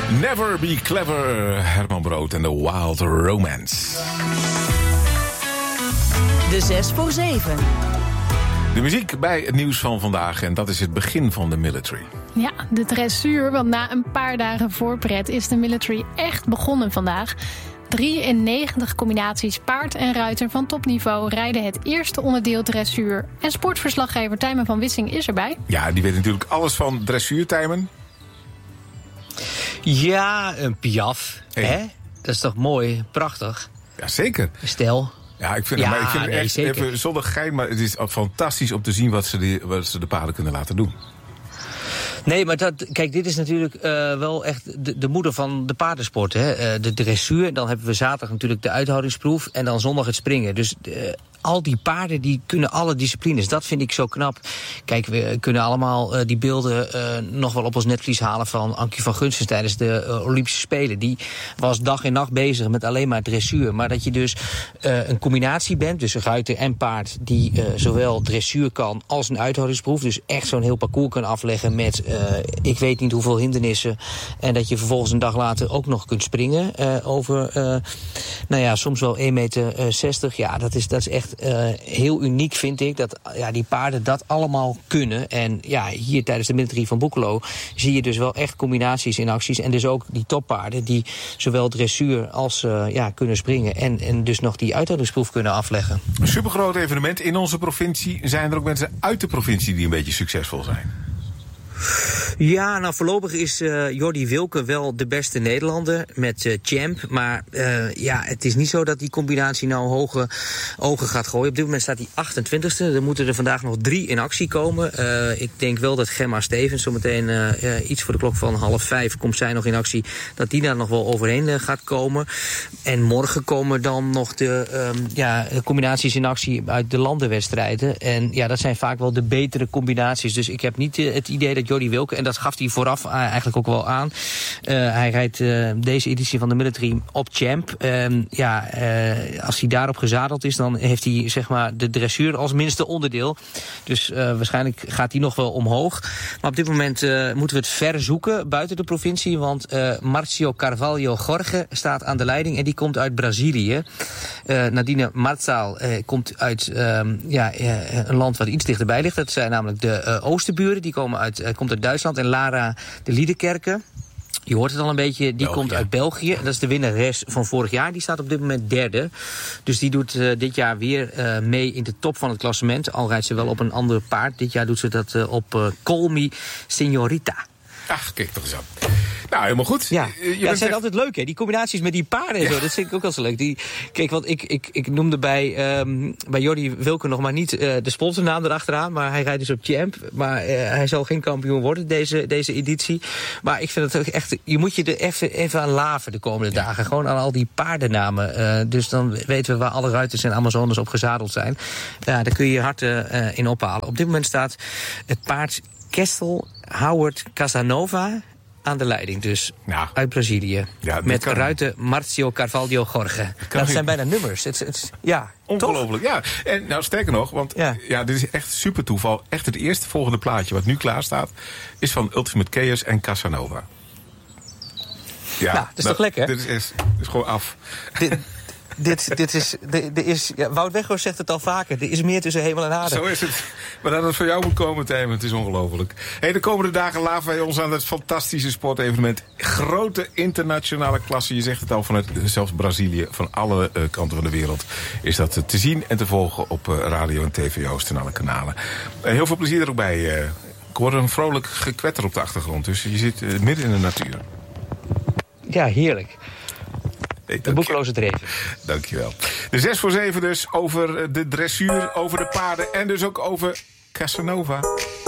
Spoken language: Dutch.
Never Be Clever, Herman Brood en The Wild Romance. De 6 voor 7. De muziek bij het nieuws van vandaag en dat is het begin van de military. Ja, de dressuur, want na een paar dagen voorpret is de military echt begonnen vandaag. 93 combinaties paard en ruiter van topniveau rijden het eerste onderdeel dressuur. En sportverslaggever Tijmen van Wissing is erbij. Ja, die weet natuurlijk alles van dressuur, Tijmen. Ja, een piaf. Hey. Hè? Dat is toch mooi, prachtig. Ja, zeker. Stel. Ja, ik vind, Ja, maar ik vind het nee, echt zeker. even zonder gein, maar het is fantastisch om te zien wat ze de paarden kunnen laten doen. Nee, maar kijk, dit is natuurlijk wel echt de moeder van de paardensport. Hè? De dressuur, dan hebben we zaterdag natuurlijk de uithoudingsproef en dan zondag het springen. Dus al die paarden die kunnen alle disciplines. Dat vind ik zo knap. Kijk, we kunnen allemaal die beelden nog wel op ons netvlies halen van Ankie van Gunsten tijdens de Olympische Spelen. Die was dag en nacht bezig met alleen maar dressuur. Maar dat je dus een combinatie bent, dus een ruiter en paard, die zowel dressuur kan als een uithoudingsproef. Dus echt zo'n heel parcours kan afleggen met ik weet niet hoeveel hindernissen. En dat je vervolgens een dag later ook nog kunt springen over, nou ja, soms wel 1,60 meter. Ja, dat is echt heel uniek, vind ik, dat die paarden dat allemaal kunnen. En ja, hier tijdens de military van Boekelo zie je dus wel echt combinaties in acties. En dus ook die toppaarden die zowel dressuur als kunnen springen. En dus nog die uithoudingsproef kunnen afleggen. Een supergroot evenement in onze provincie. Zijn er ook mensen uit de provincie die een beetje succesvol zijn? Ja, nou voorlopig is Jordi Wilke wel de beste Nederlander met Champ. Maar het is niet zo dat die combinatie nou hoge ogen gaat gooien. Op dit moment staat hij 28e. Er moeten er vandaag nog 3 in actie komen. Ik denk wel dat Gemma Stevens zometeen iets voor de klok van 4:30 komt zij nog in actie. Dat die daar nog wel overheen gaat komen. En morgen komen dan nog de combinaties in actie uit de landenwedstrijden. En ja, dat zijn vaak wel de betere combinaties. Dus ik heb niet het idee dat Jordi Wilke, en dat gaf hij vooraf eigenlijk ook wel aan. Hij rijdt deze editie van de military op Champ. Als hij daarop gezadeld is, dan heeft hij zeg maar de dressuur als minste onderdeel. Dus waarschijnlijk gaat hij nog wel omhoog. Maar op dit moment moeten we het ver zoeken buiten de provincie, want Marcio Carvalho Jorge staat aan de leiding en die komt uit Brazilië. Nadine Marzal komt uit een land wat iets dichterbij ligt. Dat zijn namelijk de Oosterburen. Die komt uit Duitsland. En Lara de Liedekerke, je hoort het al een beetje, die België. komt uit België. Dat is de winnares van vorig jaar. Die staat op dit moment 3e. Dus die doet dit jaar weer mee in de top van het klassement. Al rijdt ze wel op een ander paard. Dit jaar doet ze dat op Colmi Signorita. Ach, kijk toch eens aan. Nou, helemaal goed. Ja, het zijn altijd leuk, hè? Die combinaties met die paarden en zo, dat vind ik ook wel zo leuk. Kijk, want ik noemde bij Jordi Wilke nog maar niet de sponsornaam erachteraan, maar hij rijdt dus op Champ. Maar hij zal geen kampioen worden, deze editie. Maar ik vind het ook echt, je moet je er even aan laven de komende dagen. Gewoon aan al die paardennamen. Dus dan weten we waar alle ruiters en Amazones op gezadeld zijn. Daar kun je je hart in ophalen. Op dit moment staat het paard Kestel Howard Casanova aan de leiding, dus uit Brazilië. Ja, met ruiter Marcio Carvalho Jorge. Dat zijn bijna nummers. Ongelooflijk, ja. En nou, sterker nog, want dit is echt super toeval. Echt het eerste volgende plaatje wat nu klaar staat is van Ultimate Chaos en Casanova. Ja, dat is toch lekker? Dit is gewoon af. Wout Weghorst zegt het al vaker. Er is meer tussen hemel en aarde. Zo is het. Maar dat het voor jou moet komen, Tijmen, het is ongelooflijk. De komende dagen laven wij ons aan het fantastische sportevenement. Grote internationale klasse. Je zegt het al, vanuit zelfs Brazilië, van alle kanten van de wereld, is dat te zien en te volgen op radio en tv Oost en alle kanalen. Heel veel plezier er ook bij. Ik hoor een vrolijk gekwetter op de achtergrond. Dus je zit midden in de natuur. Ja, heerlijk. De boekeloze dreven. Dankjewel. De 6 voor 7 dus over de dressuur, over de paarden en dus ook over Casanova.